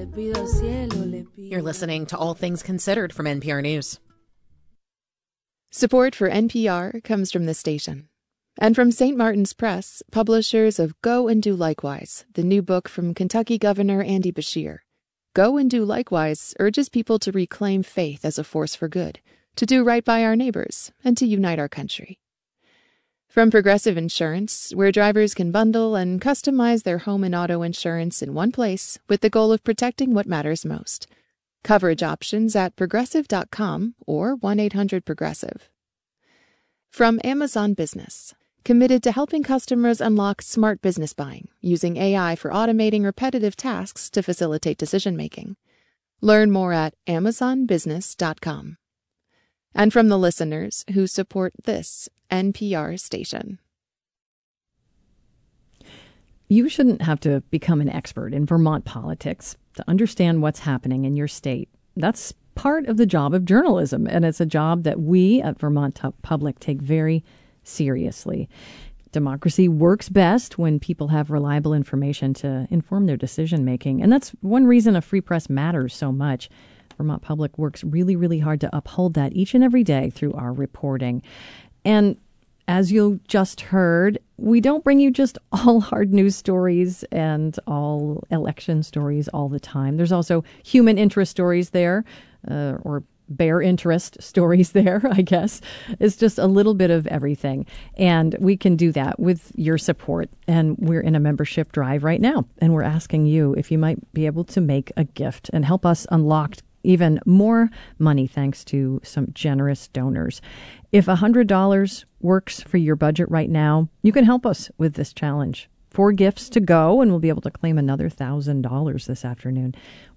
You're listening to All Things Considered from NPR News. Support for NPR comes from this station. And from St. Martin's Press, publishers of Go and Do Likewise, the new book from Kentucky Governor Andy Beshear. Go and Do Likewise urges people to reclaim faith as a force for good, to do right by our neighbors, and to unite our country. From Progressive Insurance, where drivers can bundle and customize their home and auto insurance in one place with the goal of protecting what matters most. Coverage options at progressive.com or 1-800-PROGRESSIVE. From Amazon Business, committed to helping customers unlock smart business buying using AI for automating repetitive tasks to facilitate decision-making. Learn more at amazonbusiness.com. And from the listeners who support this NPR station. You shouldn't have to become an expert in Vermont politics to understand what's happening in your state. That's part of the job of journalism, and it's a job that we at Vermont Public take very seriously. Democracy works best when people have reliable information to inform their decision making, and that's one reason a free press matters so much. Vermont Public works really, really hard to uphold that each and every day through our reporting. And as you just heard, we don't bring you just all hard news stories and all election stories all the time. There's also human interest stories there, or bear interest stories there, I guess. It's just a little bit of everything. And we can do that with your support. And we're in a membership drive right now. And we're asking you if you might be able to make a gift and help us unlock even more money thanks to some generous donors. If $100 works for your budget right now, you can help us with this challenge. 4 gifts to go, and we'll be able to claim another $1,000 this afternoon.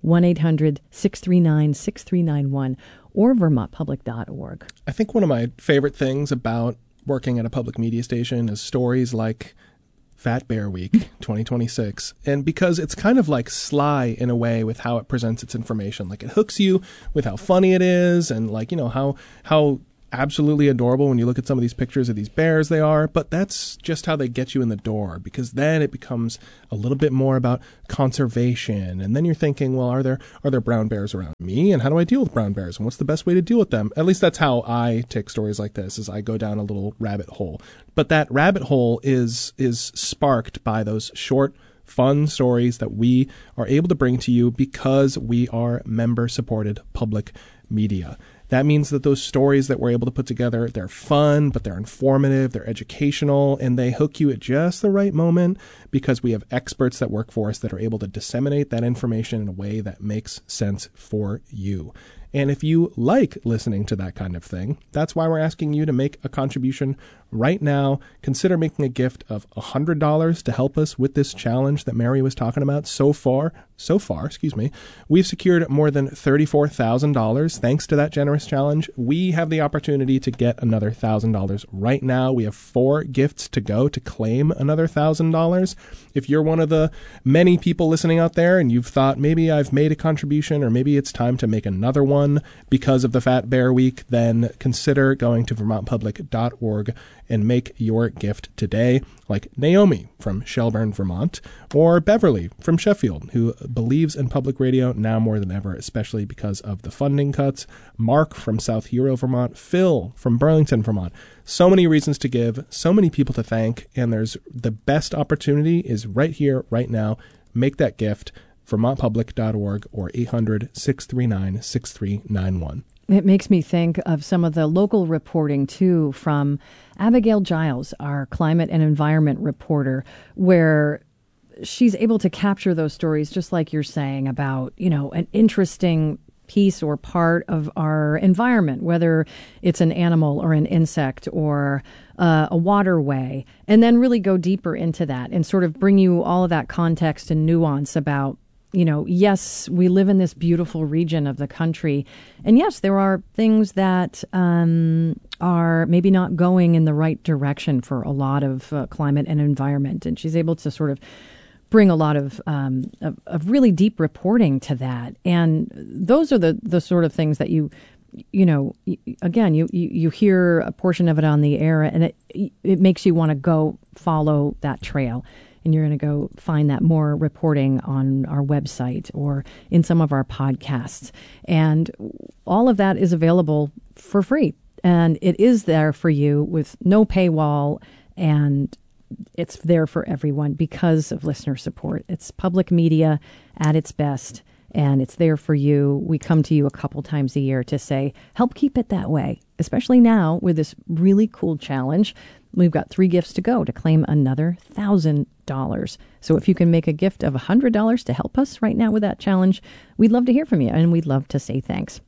1-800-639-6391 or vermontpublic.org. I think one of my favorite things about working at a public media station is stories like Fat Bear Week 2026. And because it's kind of like sly in a way with how it presents its information. Like it hooks you with how funny it is and like, you know, how absolutely adorable when you look at some of these pictures of these bears they are. But that's just how they get you in the door, because then it becomes a little bit more about conservation. And then you're thinking, well, are there brown bears around me? And how do I deal with brown bears? And what's the best way to deal with them? At least that's how I take stories like this, is I go down a little rabbit hole. But that rabbit hole is sparked by those short, fun stories that we are able to bring to you because we are member-supported public media. That means that those stories that we're able to put together, they're fun, but they're informative, they're educational, and they hook you at just the right moment because we have experts that work for us that are able to disseminate that information in a way that makes sense for you. And if you like listening to that kind of thing, that's why we're asking you to make a contribution right now. Consider making a gift of $100 to help us with this challenge that Mary was talking about. So far, we've secured more than $34,000 thanks to that generous challenge. We have the opportunity to get another $1,000 right now. We have 4 gifts to go to claim another $1,000. If you're one of the many people listening out there and you've thought maybe I've made a contribution or maybe it's time to make another one because of the Fat Bear Week, then consider going to vermontpublic.org and make your gift today, like Naomi from Shelburne, Vermont, or Beverly from Sheffield, who believes in public radio now more than ever, especially because of the funding cuts, Mark from South Hero, Vermont, Phil from Burlington, Vermont. So many reasons to give, so many people to thank, and there's the best opportunity is right here, right now. Make that gift, vermontpublic.org or 800-639-6391. It makes me think of some of the local reporting, too, from Abigail Giles, our climate and environment reporter, where she's able to capture those stories, just like you're saying, about, you know, an interesting piece or part of our environment, whether it's an animal or an insect or a waterway, and then really go deeper into that and sort of bring you all of that context and nuance about, you know, yes, we live in this beautiful region of the country. And yes, there are things that are maybe not going in the right direction for a lot of climate and environment. And she's able to sort of bring a lot of really deep reporting to that. And those are the sort of things that you hear a portion of it on the air and it makes you want to go follow that trail. and you're going to go find that more reporting on our website or in some of our podcasts. And all of that is available for free. And it is there for you with no paywall, and it's there for everyone because of listener support. It's public media at its best, and it's there for you. We come to you a couple times a year to say, help keep it that way, especially now with this really cool challenge. We've got 3 gifts to go to claim another $1,000. So if you can make a gift of $100 to help us right now with that challenge, we'd love to hear from you, and we'd love to say thanks.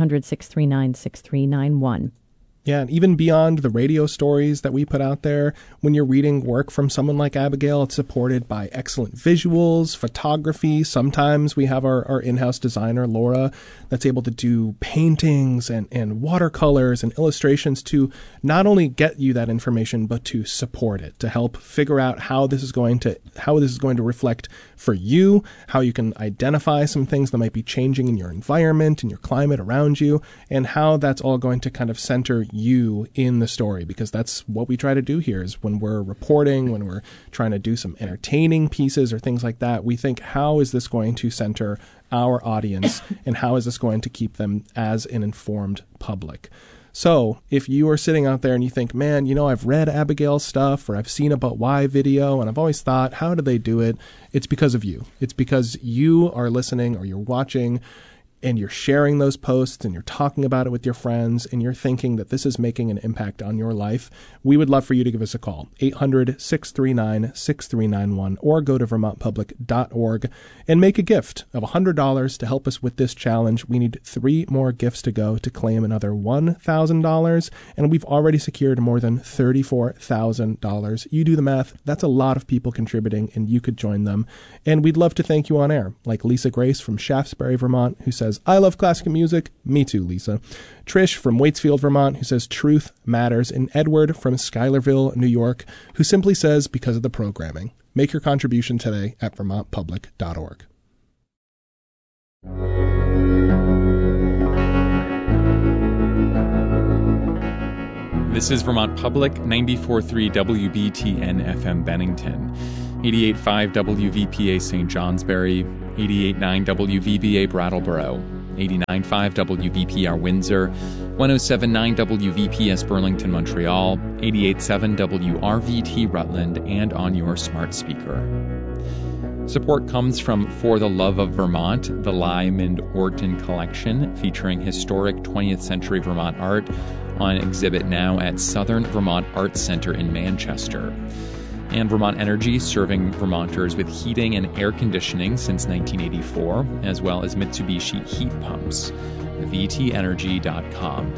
800-639-6391. Yeah, and even beyond the radio stories that we put out there, when you're reading work from someone like Abigail, it's supported by excellent visuals, photography. Sometimes we have our in-house designer, Laura, that's able to do paintings and watercolors and illustrations to not only get you that information, but to support it, to help figure out how this is going to reflect for you, how you can identify some things that might be changing in your environment and your climate around you, and how that's all going to kind of center you in the story, because that's what we try to do here is when we're reporting, when we're trying to do some entertaining pieces or things like that, we think, how is this going to center our audience and how is this going to keep them as an informed public? So if you are sitting out there and you think, man, I've read Abigail's stuff or I've seen a But Why video and I've always thought, how do they do it? It's because of you. It's because you are listening or you're watching and you're sharing those posts and you're talking about it with your friends and you're thinking that this is making an impact on your life. We would love for you to give us a call, 800-639-6391, or go to vermontpublic.org and make a gift of $100 to help us with this challenge. We need 3 more gifts to go to claim another $1,000, and we've already secured more than $34,000. You do the math. That's a lot of people contributing, and you could join them. And we'd love to thank you on air, like Lisa Grace from Shaftesbury, Vermont, who says, I love classical music. Me too, Lisa. Trish from Waitsfield, Vermont, who says truth matters. And Edward from Schuylerville, New York, who simply says because of the programming. Make your contribution today at vermontpublic.org. This is Vermont Public, 94.3 WBTN FM Bennington, 88.5 WVPA St. Johnsbury, 88.9 WVBA Brattleboro, 89.5 WVPR Windsor, 107.9 WVPS Burlington, Montreal, 88.7 WRVT Rutland, and on your smart speaker. Support comes from For the Love of Vermont, the Lyman Orton Collection, featuring historic 20th century Vermont art, on exhibit now at Southern Vermont Arts Center in Manchester. And Vermont Energy, serving Vermonters with heating and air conditioning since 1984, as well as Mitsubishi heat pumps. VTEnergy.com.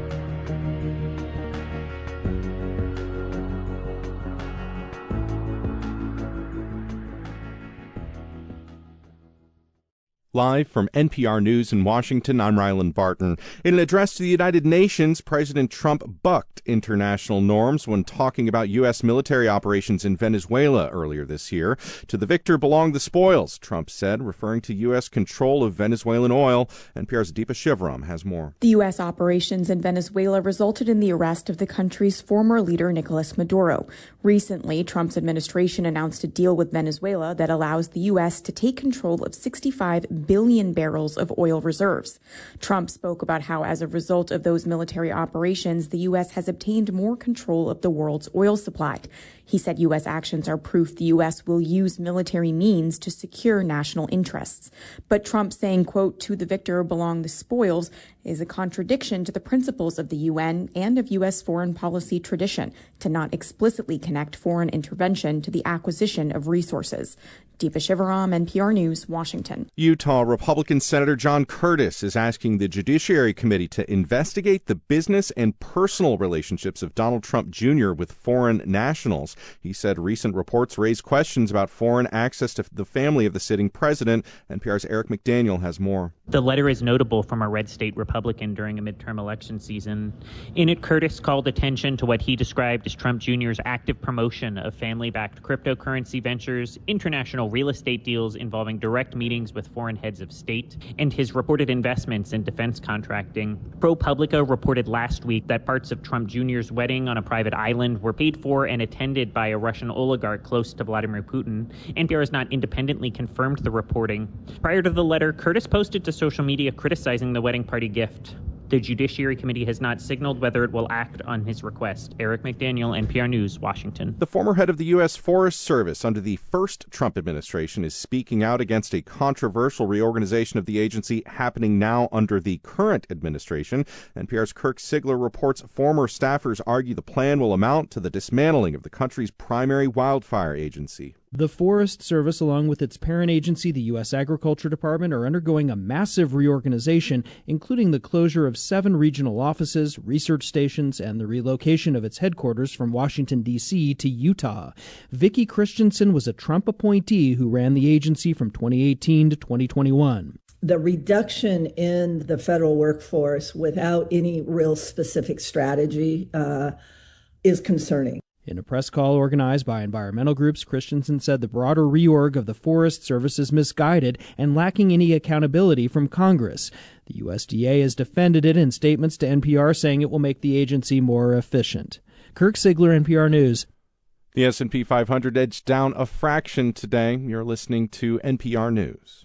Live from NPR News in Washington, I'm Ryland Barton. In an address to the United Nations, President Trump bucked international norms when talking about U.S. military operations in Venezuela earlier this year. To the victor belong the spoils, Trump said, referring to U.S. control of Venezuelan oil. NPR's Deepa Shivaram has more. The U.S. operations in Venezuela resulted in the arrest of the country's former leader, Nicolas Maduro. Recently, Trump's administration announced a deal with Venezuela that allows the U.S. to take control of 65 billion barrels of oil reserves. Trump spoke about how, as a result of those military operations, the U.S. has obtained more control of the world's oil supply. He said U.S. actions are proof the U.S. will use military means to secure national interests. But Trump saying, quote, to the victor belong the spoils, is a contradiction to the principles of the UN and of U.S. foreign policy tradition to not explicitly connect foreign intervention to the acquisition of resources. Deepa Shivaram, NPR News, Washington. Utah Republican Senator John Curtis is asking the Judiciary Committee to investigate the business and personal relationships of Donald Trump Jr. with foreign nationals. He said recent reports raise questions about foreign access to the family of the sitting president. NPR's Eric McDaniel has more. The letter is notable from a red state Republican during a midterm election season. In it, Curtis called attention to what he described as Trump Jr.'s active promotion of family-backed cryptocurrency ventures, international real estate deals involving direct meetings with foreign heads of state, and his reported investments in defense contracting. ProPublica reported last week that parts of Trump Jr.'s wedding on a private island were paid for and attended by a Russian oligarch close to Vladimir Putin. NPR has not independently confirmed the reporting. Prior to the letter, Curtis posted to social media criticizing the wedding party gift. The Judiciary Committee has not signaled whether it will act on his request. Eric McDaniel, NPR News, Washington. The former head of the U.S. Forest Service under the first Trump administration is speaking out against a controversial reorganization of the agency happening now under the current administration. NPR's Kirk Sigler reports former staffers argue the plan will amount to the dismantling of the country's primary wildfire agency. The Forest Service, along with its parent agency, the U.S. Agriculture Department, are undergoing a massive reorganization, including the closure of 7 regional offices, research stations, and the relocation of its headquarters from Washington, D.C. to Utah. Vicki Christensen was a Trump appointee who ran the agency from 2018 to 2021. The reduction in the federal workforce without any real specific strategy is concerning. In a press call organized by environmental groups, Christensen said the broader reorg of the Forest Service is misguided and lacking any accountability from Congress. The USDA has defended it in statements to NPR, saying it will make the agency more efficient. Kirk Sigler, NPR News. The S&P 500 edged down a fraction today. You're listening to NPR News.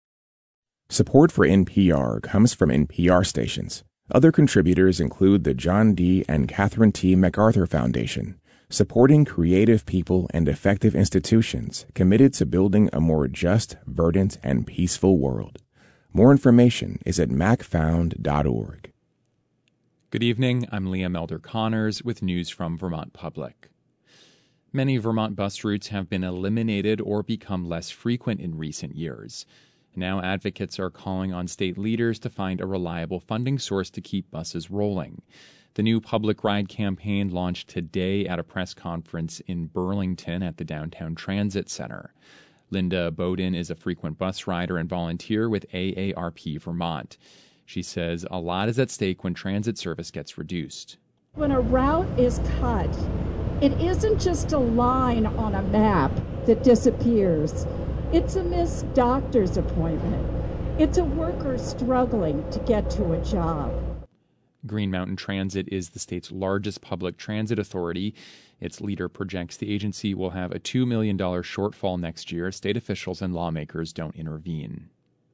Support for NPR comes from NPR stations. Other contributors include the John D. and Catherine T. MacArthur Foundation, supporting creative people and effective institutions committed to building a more just, verdant, and peaceful world. More information is at macfound.org. Good evening. I'm Liam Elder Connors with news from Vermont Public. Many Vermont bus routes have been eliminated or become less frequent in recent years. Now advocates are calling on state leaders to find a reliable funding source to keep buses rolling. The new Public Ride campaign launched today at a press conference in Burlington at the Downtown Transit Center. Linda Bowden is a frequent bus rider and volunteer with AARP Vermont. She says a lot is at stake when transit service gets reduced. When a route is cut, it isn't just a line on a map that disappears. It's a missed doctor's appointment. It's a worker struggling to get to a job. Green Mountain Transit is the state's largest public transit authority. Its leader projects the agency will have a $2 million shortfall next year if state officials and lawmakers don't intervene.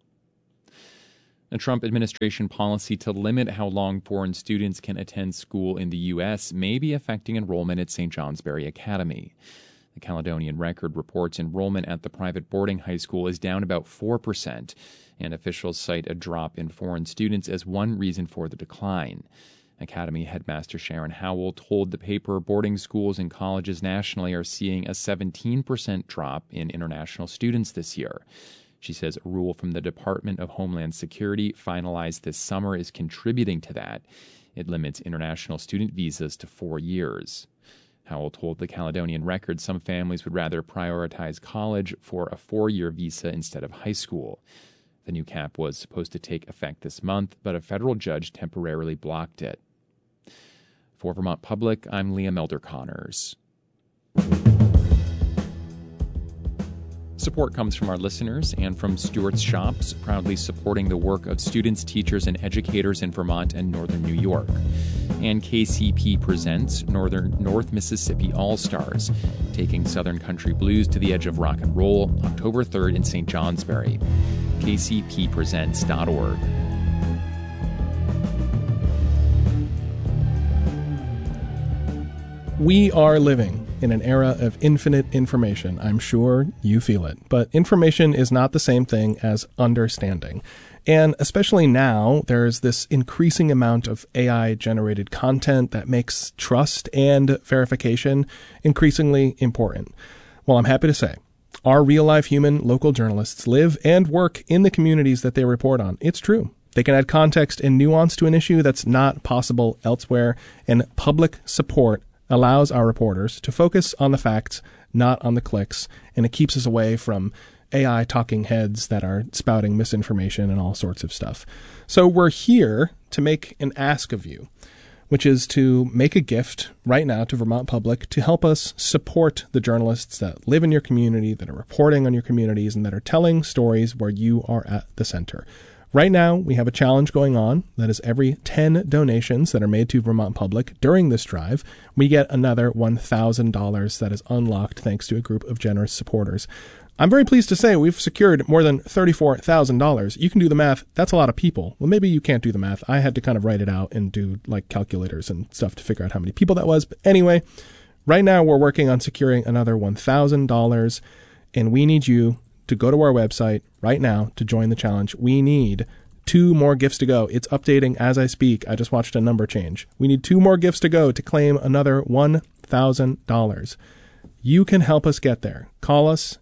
The Trump administration policy to limit how long foreign students can attend school in the U.S. may be affecting enrollment at St. Johnsbury Academy. The Caledonian Record reports enrollment at the private boarding high school is down about 4%, and officials cite a drop in foreign students as one reason for the decline. Academy headmaster Sharon Howell told the paper boarding schools and colleges nationally are seeing a 17% drop in international students this year. She says a rule from the Department of Homeland Security finalized this summer is contributing to that. It limits international student visas to 4 years. Howell told the Caledonian Record some families would rather prioritize college for a 4-year visa instead of high school. The new cap was supposed to take effect this month, but a federal judge temporarily blocked it. For Vermont Public, I'm Liam Elder Connors. Support comes from our listeners and from Stewart's Shops, proudly supporting the work of students, teachers, and educators in Vermont and northern New York. And KCP presents North Mississippi All-Stars, taking Southern Country Blues to the edge of rock and roll, October 3rd in St. Johnsbury. KCPpresents.org. We are living in an era of infinite information. I'm sure you feel it. But information is not the same thing as understanding. And especially now, there's this increasing amount of AI-generated content that makes trust and verification increasingly important. Well, I'm happy to say, our real-life human local journalists live and work in the communities that they report on. It's true. They can add context and nuance to an issue that's not possible elsewhere, and public support allows our reporters to focus on the facts, not on the clicks, and it keeps us away from AI talking heads that are spouting misinformation and all sorts of stuff. So we're here to make an ask of you, which is to make a gift right now to Vermont Public to help us support the journalists that live in your community, that are reporting on your communities, and that are telling stories where you are at the center. Right now, we have a challenge going on. That is every 10 donations that are made to Vermont Public during this drive, we get another $1,000 that is unlocked thanks to a group of generous supporters. I'm very pleased to say we've secured more than $34,000. You can do the math. That's a lot of people. Well, maybe you can't do the math. I had to kind of write it out and do like calculators and stuff to figure out how many people that was. But anyway, right now we're working on securing another $1,000, and we need you to go to our website right now to join the challenge. We need 2 more gifts to go. It's updating as I speak. I just watched a number change. We need 2 more gifts to go to claim another $1,000. You can help us get there. Call us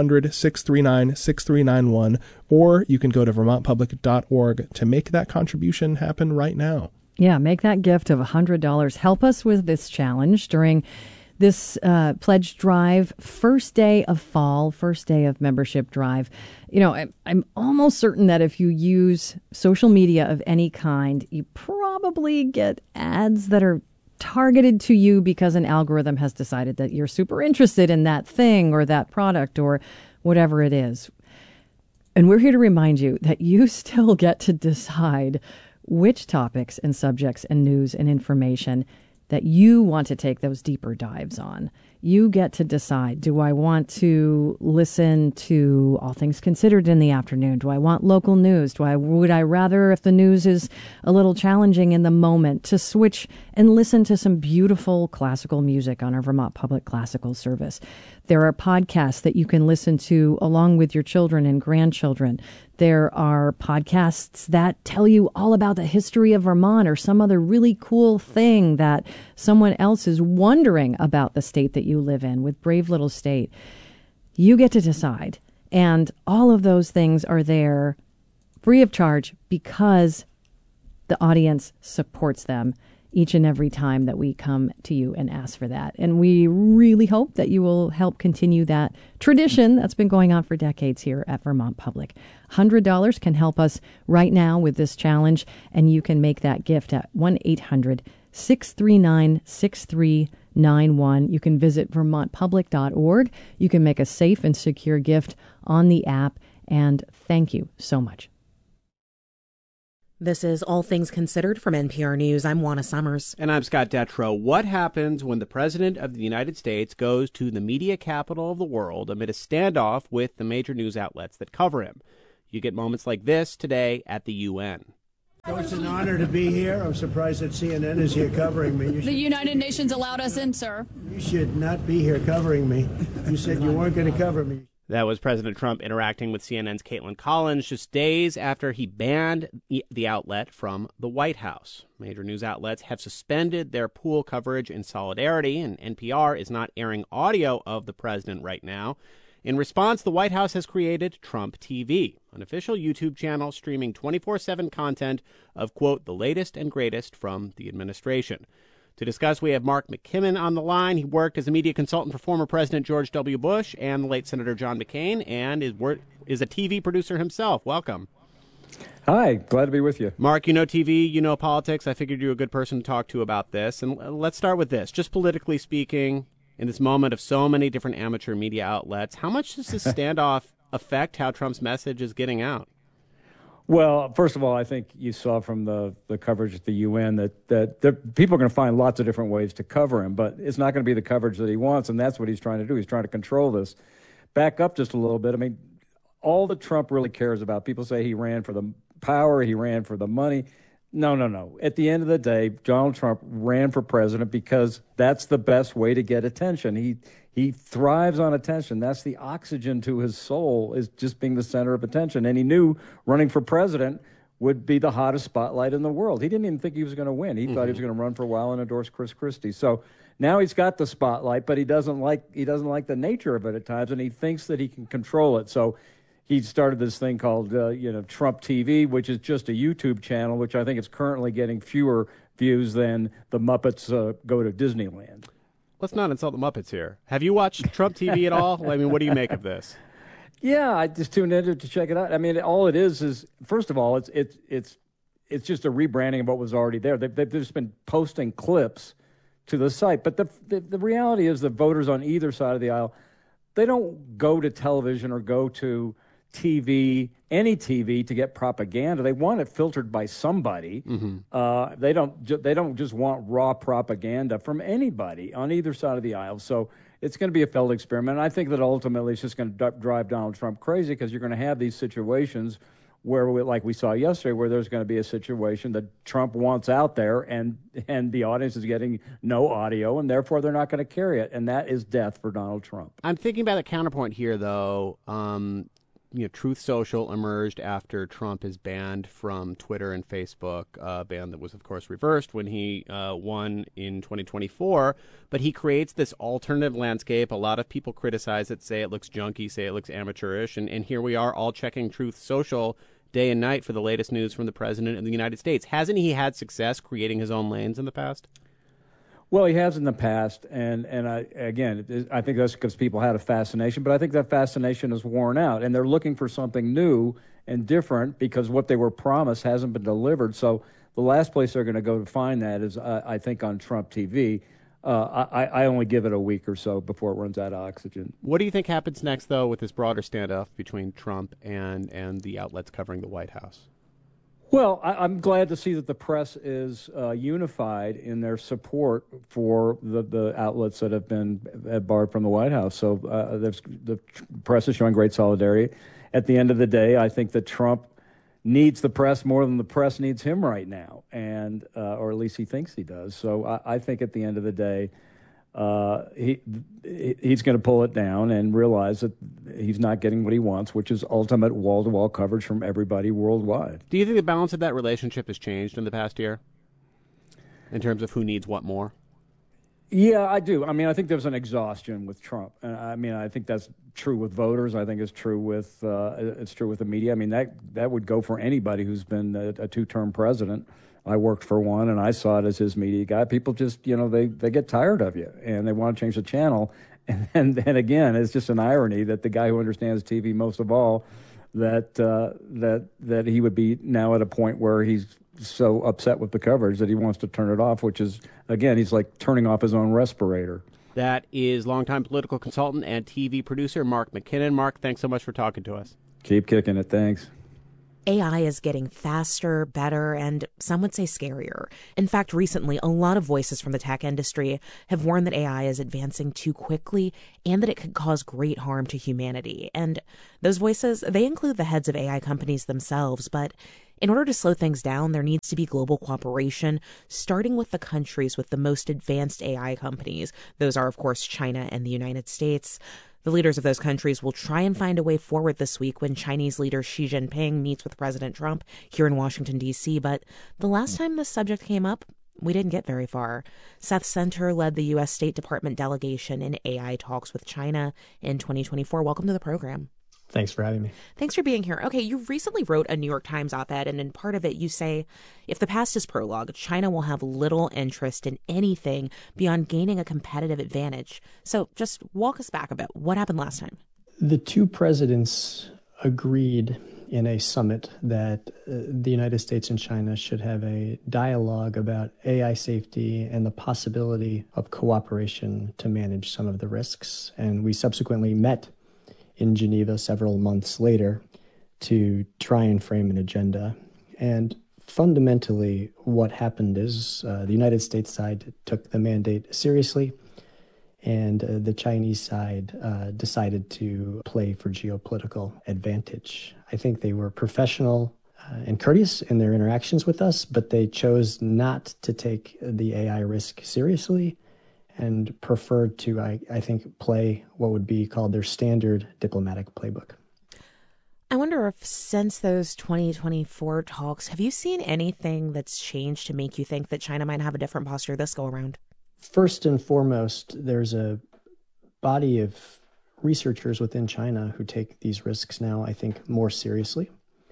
800-639-6391, or you can go to vermontpublic.org to make that contribution happen right now. Yeah, make that gift of $100. Help us with this challenge during this pledge drive, first day of fall, first day of membership drive. You know, I'm almost certain that if you use social media of any kind, you probably get ads that are targeted to you because an algorithm has decided that you're super interested in that thing or that product or whatever it is. And we're here to remind you that you still get to decide which topics and subjects and news and information that you want to take those deeper dives on. You get to decide, do I want to listen to All Things Considered in the afternoon? Do I want local news? Would I rather, if the news is a little challenging in the moment, to switch and listen to some beautiful classical music on our Vermont Public Classical Service? There are podcasts that you can listen to along with your children and grandchildren. There are podcasts that tell you all about the history of Vermont or some other really cool thing that someone else is wondering about the state that you live in with Brave Little State. You get to decide. And all of those things are there free of charge because the audience supports them each and every time that we come to you and ask for that. And we really hope that you will help continue that tradition that's been going on for decades here at Vermont Public. $100 can help us right now with this challenge, and you can make that gift at 1-800-639-6391. You can visit vermontpublic.org. You can make a safe and secure gift on the app, and thank you so much. This is All Things Considered from NPR News. I'm Juana Summers. And I'm Scott Detrow. What happens when the President of the United States goes to the media capital of the world amid a standoff with the major news outlets that cover him? You get moments like this today at the UN. So it's an honor to be here. I'm surprised that CNN is here covering me. The United Nations allowed us in, sir. You should not be here covering me. You said you weren't going to cover me. That was President Trump interacting with CNN's Caitlin Collins just days after he banned the outlet from the White House. Major news outlets have suspended their pool coverage in solidarity, and NPR is not airing audio of the president right now. In response, the White House has created Trump TV, an official YouTube channel streaming 24/7 content of, quote, the latest and greatest from the administration. To discuss, we have Mark McKimmon on the line. He worked as a media consultant for former President George W. Bush and the late Senator John McCain, and is a TV producer himself. Welcome. Hi, glad to be with you. Mark, you know TV, you know politics. I figured you're a good person to talk to about this. And let's start with this. Just politically speaking, in this moment of so many different amateur media outlets, how much does this standoff affect how Trump's message is getting out? Well, first of all, I think you saw from the coverage at the UN that people are going to find lots of different ways to cover him, but it's not going to be the coverage that he wants, and that's what he's trying to do. He's trying to control this. Back up just a little bit. I mean, all that Trump really cares about, people say he ran for the power, he ran for the money. No. At the end of the day, Donald Trump ran for president because that's the best way to get attention. He thrives on attention. That's the oxygen to his soul, is just being the center of attention. And he knew running for president would be the hottest spotlight in the world. He didn't even think he was going to win. He thought he was going to run for a while and endorse Chris Christie. So now he's got the spotlight, but he doesn't like the nature of it at times, and he thinks that he can control it. So he started this thing called Trump TV, which is just a YouTube channel, which I think is currently getting fewer views than the Muppets Go to Disneyland. Let's not insult the Muppets here. Have you watched Trump TV at all? I mean, what do you make of this? Yeah, I just tuned in to check it out. I mean, all it is first of all, it's just a rebranding of what was already there. They've just been posting clips to the site. But the reality is that voters on either side of the aisle, they don't go to television or go to TV, any TV, to get propaganda. They want it filtered by somebody. Mm-hmm. They don't just want raw propaganda from anybody on either side of the aisle. So it's going to be a failed experiment. And I think that ultimately it's just going to drive Donald Trump crazy, because you're going to have these situations where, like we saw yesterday, where there's going to be a situation that Trump wants out there, and the audience is getting no audio, and therefore they're not going to carry it. And that is death for Donald Trump. I'm thinking about a counterpoint here, though. Truth Social emerged after Trump is banned from Twitter and Facebook, a ban that was, of course, reversed when he won in 2024. But he creates this alternative landscape. A lot of people criticize it, say it looks junky, say it looks amateurish. And here we are all checking Truth Social day and night for the latest news from the president of the United States. Hasn't he had success creating his own lanes in the past? Well, he has in the past, and I think that's because people had a fascination, but I think that fascination is worn out, and they're looking for something new and different because what they were promised hasn't been delivered. So the last place they're going to go to find that is, I think, on Trump TV. I only give it a week or so before it runs out of oxygen. What do you think happens next, though, with this broader standoff between Trump and the outlets covering the White House? Well, I'm glad to see that the press is unified in their support for the outlets that have been barred from the White House. So the press is showing great solidarity. At the end of the day, I think that Trump needs the press more than the press needs him right now, and or at least he thinks he does. So I think at the end of the day, he's going to pull it down and realize that he's not getting what he wants, which is ultimate wall-to-wall coverage from everybody worldwide. Do you think the balance of that relationship has changed in the past year in terms of who needs what more? Yeah, I do. I mean, I think there's an exhaustion with Trump. I mean, I think that's true with voters. I think it's true with the media. I mean, that would go for anybody who's been a two-term president. I worked for one, and I saw it as his media guy. People just, they get tired of you, and they want to change the channel. And then again, it's just an irony that the guy who understands TV most of all, that he would be now at a point where he's so upset with the coverage that he wants to turn it off, which is, again, he's like turning off his own respirator. That is longtime political consultant and TV producer Mark McKinnon. Mark, thanks so much for talking to us. Keep kicking it. Thanks. AI is getting faster, better, and some would say scarier. In fact, recently, a lot of voices from the tech industry have warned that AI is advancing too quickly and that it could cause great harm to humanity. And those voices, they include the heads of AI companies themselves. But in order to slow things down, there needs to be global cooperation, starting with the countries with the most advanced AI companies. Those are, of course, China and the United States. The leaders of those countries will try and find a way forward this week when Chinese leader Xi Jinping meets with President Trump here in Washington, D.C. But the last time this subject came up, we didn't get very far. Seth Center led the U.S. State Department delegation in AI talks with China in 2024. Welcome to the program. Thanks for having me. Thanks for being here. Okay, you recently wrote a New York Times op-ed, and in part of it you say, if the past is prologue, China will have little interest in anything beyond gaining a competitive advantage. So just walk us back a bit. What happened last time? The two presidents agreed in a summit that the United States and China should have a dialogue about AI safety and the possibility of cooperation to manage some of the risks. And we subsequently met in Geneva several months later to try and frame an agenda. And fundamentally, what happened is the United States side took the mandate seriously, and the Chinese side decided to play for geopolitical advantage. I think they were professional and courteous in their interactions with us, but they chose not to take the AI risk seriously and preferred to, I think, play what would be called their standard diplomatic playbook. I wonder if since those 2024 talks, have you seen anything that's changed to make you think that China might have a different posture this go around? First and foremost, there's a body of researchers within China who take these risks now, I think, more seriously.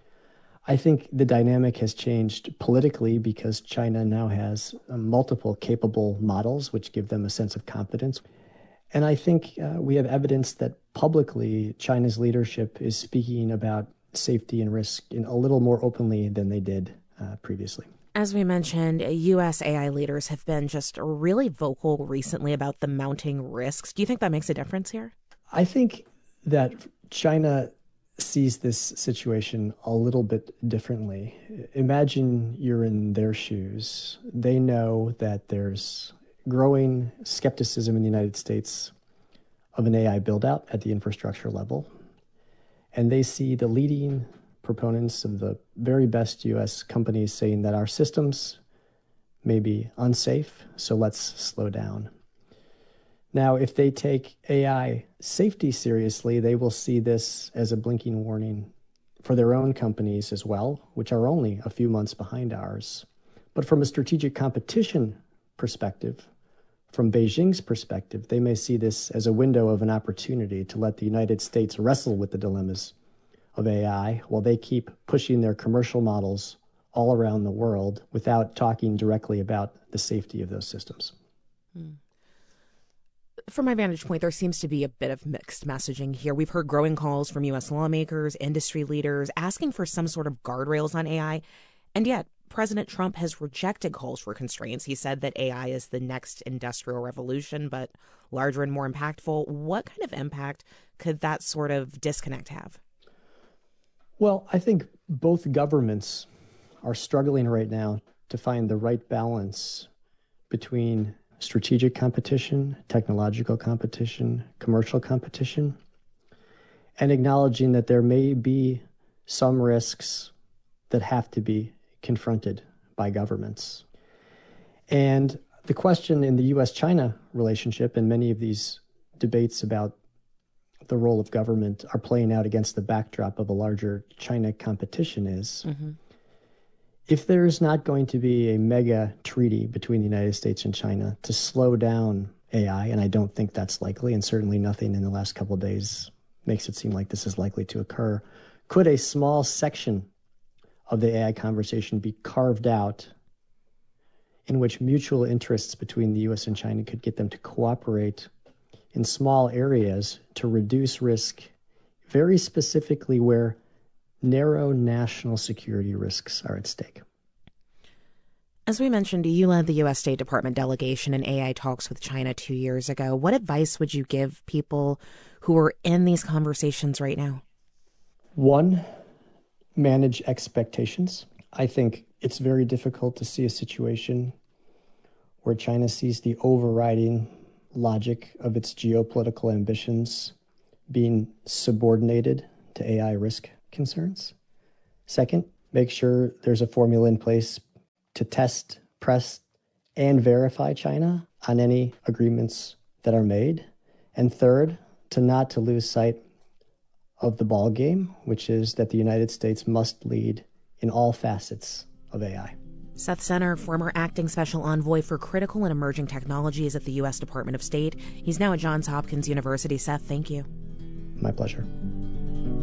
I think the dynamic has changed politically because China now has multiple capable models which give them a sense of confidence. And I think we have evidence that publicly China's leadership is speaking about safety and risk a little more openly than they did previously. As we mentioned, U.S. AI leaders have been just really vocal recently about the mounting risks. Do you think that makes a difference here? I think that China sees this situation a little bit differently. Imagine you're in their shoes. They know that there's growing skepticism in the United States of an AI build-out at the infrastructure level. And they see the leading proponents of the very best U.S. companies saying that our systems may be unsafe, so let's slow down. Now, if they take AI safety seriously, they will see this as a blinking warning for their own companies as well, which are only a few months behind ours. But from a strategic competition perspective, from Beijing's perspective, they may see this as a window of an opportunity to let the United States wrestle with the dilemmas of AI while they keep pushing their commercial models all around the world without talking directly about the safety of those systems. From my vantage point, there seems to be a bit of mixed messaging here. We've heard growing calls from U.S. lawmakers, industry leaders, asking for some sort of guardrails on AI, and yet President Trump has rejected calls for constraints. He said that AI is the next industrial revolution, but larger and more impactful. What kind of impact could that sort of disconnect have? Well, I think both governments are struggling right now to find the right balance between strategic competition, technological competition, commercial competition, and acknowledging that there may be some risks that have to be confronted by governments. And the question in the U.S.-China relationship and many of these debates about the role of government are playing out against the backdrop of a larger China competition is, if there's not going to be a mega treaty between the United States and China to slow down AI, and I don't think that's likely, and certainly nothing in the last couple of days makes it seem like this is likely to occur, could a small section of the AI conversation be carved out in which mutual interests between the U.S. and China could get them to cooperate in small areas to reduce risk, very specifically where narrow national security risks are at stake? As we mentioned, you led the U.S. State Department delegation in AI talks with China 2 years ago. What advice would you give people who are in these conversations right now? One, manage expectations. I think it's very difficult to see a situation where China sees the overriding logic of its geopolitical ambitions being subordinated to AI risk concerns. Second, make sure there's a formula in place to test, press, and verify China on any agreements that are made. And third, not to lose sight of the ball game, which is that the United States must lead in all facets of AI. Seth Senner, former acting special envoy for critical and emerging technologies at the U.S. Department of State. He's now at Johns Hopkins University. Seth, thank you. My pleasure.